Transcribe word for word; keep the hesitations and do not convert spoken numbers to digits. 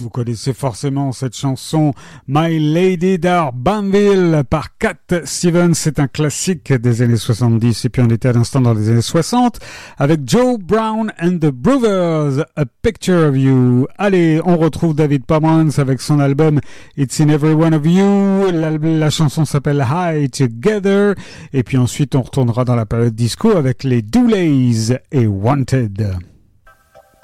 Vous connaissez forcément cette chanson My Lady d'Arbanville par Cat Stevens. C'est un classique des années soixante-dix et puis on était à l'instant dans les années soixante avec Joe Brown and the Brothers, A Picture of You. Allez, on retrouve David Pomeranz avec son album It's in Every One of You. La, la chanson s'appelle High Together et puis ensuite on retournera dans la période disco avec les Dooleys et Wanted.